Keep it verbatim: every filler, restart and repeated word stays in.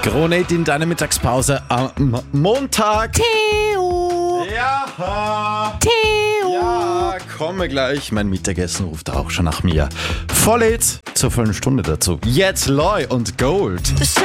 Kronet in deiner Mittagspause am Montag. Theo! Ja! Theo! Ja, komme gleich. Mein Mittagessen ruft auch schon nach mir. Voll Hits zur vollen Stunde dazu. Jetzt Loy und Gold.